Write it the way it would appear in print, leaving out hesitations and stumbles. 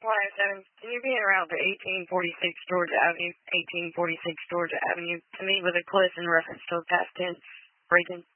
107, can you be around the 1846 Georgia Avenue, 1846 Georgia Avenue, to meet with a Cliff in reference to a past tense break-in?